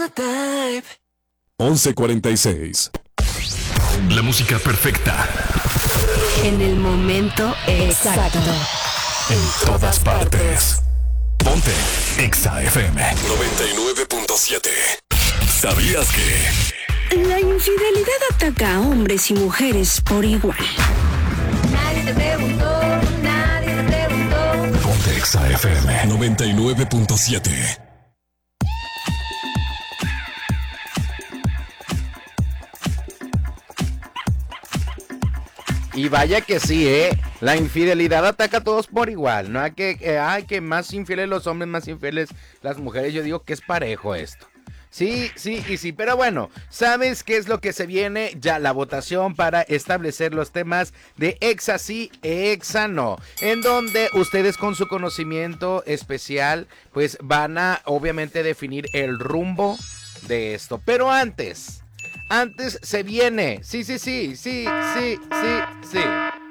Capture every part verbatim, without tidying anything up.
once cuarenta y seis. La música perfecta. En el momento exacto. En todas partes. Ponte Exa F M noventa y nueve punto siete. ¿Sabías que la infidelidad ataca a hombres y mujeres por igual? Nadie te preguntó, nadie te preguntó. Ponte Exa F M noventa y nueve punto siete. Y vaya que sí, ¿eh? La infidelidad ataca a todos por igual. No hay que, eh, hay que más infieles los hombres, más infieles las mujeres. Yo digo que es parejo esto. Sí, sí y sí, pero bueno, ¿sabes qué es lo que se viene? Ya la votación para establecer los temas de Exa sí, Exa no, en donde ustedes con su conocimiento especial pues van a obviamente definir el rumbo de esto. Pero antes, antes se viene, sí, sí, sí, sí, sí, sí, sí.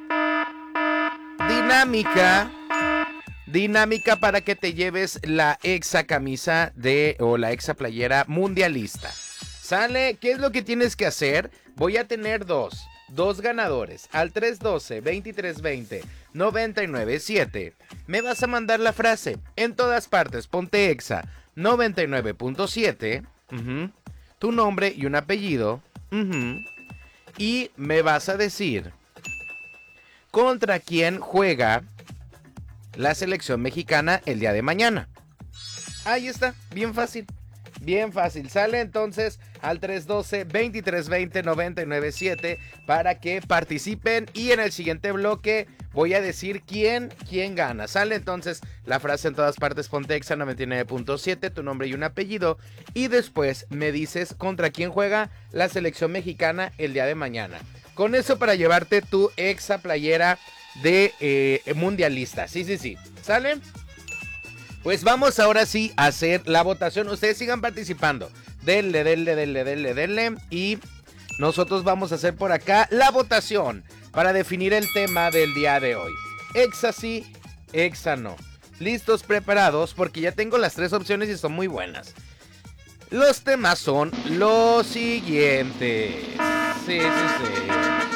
Dinámica. Dinámica para que te lleves la Exa camisa de o la Exa playera mundialista. ¿Sale? ¿Qué es lo que tienes que hacer? Voy a tener dos, dos ganadores al tres uno dos, veintitrés veinte, noventa y nueve siete. Me vas a mandar la frase en todas partes, ponte Exa noventa y nueve punto siete, uh-huh, tu nombre y un apellido, uh-huh, y me vas a decir contra quién juega la selección mexicana el día de mañana. Ahí está, bien fácil, bien fácil. Sale entonces al tres uno dos, veintitrés veinte, noventa y nueve siete para que participen y en el siguiente bloque voy a decir quién, quién gana. Sale entonces la frase en todas partes, ponte Exa noventa y nueve punto siete, tu nombre y un apellido y después me dices contra quién juega la selección mexicana el día de mañana. Con eso para llevarte tu Exa playera de eh, mundialista. Sí, sí, sí. ¿Sale? Pues vamos ahora sí a hacer la votación. Ustedes sigan participando. Denle, denle, denle, denle, denle. Y nosotros vamos a hacer por acá la votación para definir el tema del día de hoy. Exa sí, Exa no. ¿Listos, preparados? Porque ya tengo las tres opciones y son muy buenas. Los temas son los siguientes. Sí, sí, sí.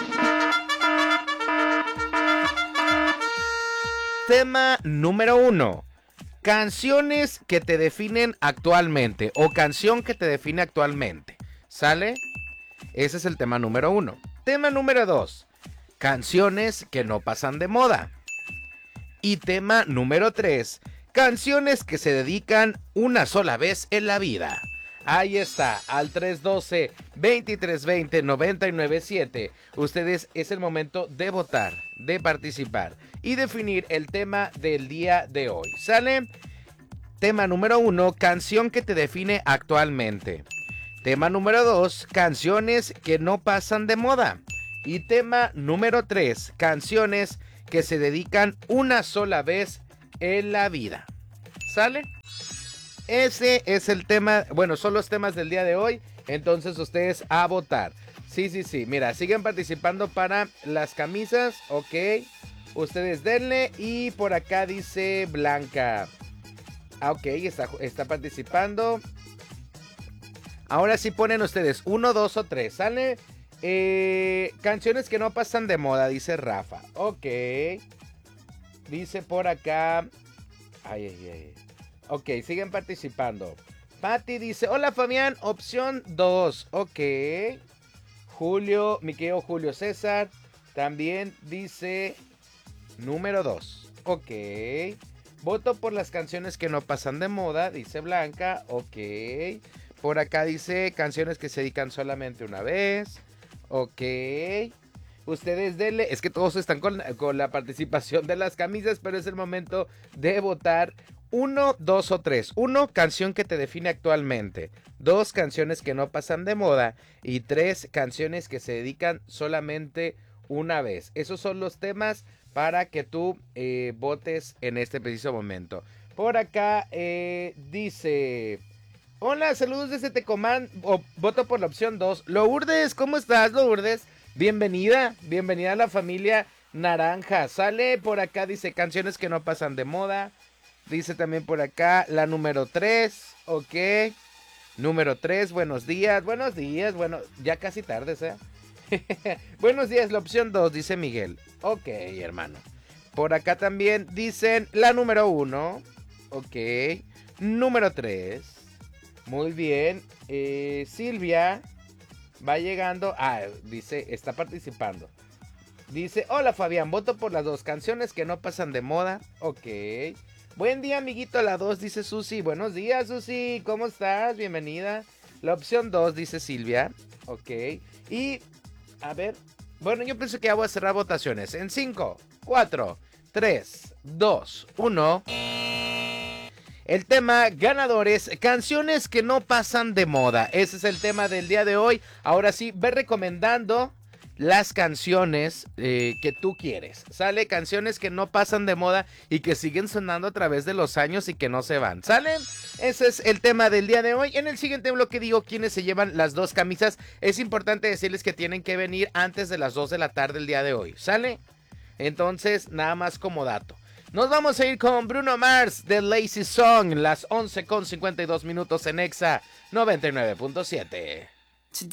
Tema número uno. Canciones que te definen actualmente o canción que te define actualmente. ¿Sale? Ese es el tema número uno. Tema número dos. Canciones que no pasan de moda. Y tema número tres. Canciones que se dedican una sola vez en la vida. Ahí está, al tres uno dos, veintitrés veinte, noventa y nueve siete. Ustedes, es el momento de votar, de participar y definir el tema del día de hoy. ¿Sale? Tema número uno, canción que te define actualmente. Tema número dos, canciones que no pasan de moda. Y tema número tres, canciones que se dedican una sola vez en la vida. ¿Sale? Ese es el tema, bueno, son los temas del día de hoy, entonces ustedes a votar. Sí, sí, sí, mira, siguen participando para las camisas, ok, ustedes denle y por acá dice Blanca. Ah, ok, está, está participando. Ahora sí ponen ustedes uno, dos o tres, ¿sale? Eh, canciones que no pasan de moda, dice Rafa, ok. Dice por acá, ay, ay, ay. Ok, siguen participando. Patti dice, hola Fabián, opción dos. Ok. Julio, mi querido Julio César, también dice número dos. Ok. Voto por las canciones que no pasan de moda, dice Blanca. Ok. Por acá dice canciones que se dedican solamente una vez. Ok. Ustedes denle, es que todos están con, con la participación de las camisas, pero es el momento de votar. Uno, dos o tres. Uno, canción que te define actualmente. Dos, canciones que no pasan de moda. Y tres, canciones que se dedican solamente una vez. Esos son los temas para que tú eh, votes en este preciso momento. Por acá eh, dice... Hola, saludos desde Tecomán. Oh, voto por la opción dos. Lourdes, ¿cómo estás, Lourdes? Bienvenida, bienvenida a la familia naranja. Sale por acá, dice canciones que no pasan de moda. Dice también por acá la número tres, ok. Número tres, buenos días, buenos días, bueno, ya casi tarde, ¿eh? Buenos días, la opción dos, dice Miguel. Ok, hermano. Por acá también dicen la número uno. Ok. Número tres. Muy bien. Eh, Silvia va llegando. Ah, dice, está participando. Dice, hola Fabián, voto por las dos canciones que no pasan de moda. Ok. Buen día, amiguito, la dos, dice Susi. Buenos días, Susi. ¿Cómo estás? Bienvenida. La opción dos, dice Silvia. Ok. Y... a ver, bueno, yo pienso que ya voy a cerrar votaciones. En cinco, cuatro, tres, dos, uno. El tema ganadores, canciones que no pasan de moda. Ese es el tema del día de hoy. Ahora sí, ve recomendando las canciones eh, que tú quieres. Sale, canciones que no pasan de moda y que siguen sonando a través de los años y que no se van. ¿Salen? Ese es el tema del día de hoy. En el siguiente bloque digo quiénes se llevan las dos camisas. Es importante decirles que tienen que venir antes de las dos de la tarde el día de hoy. ¿Sale? Entonces, nada más como dato. Nos vamos a ir con Bruno Mars de Lazy Song. Las once con cincuenta y dos minutos en Exa noventa y nueve punto siete.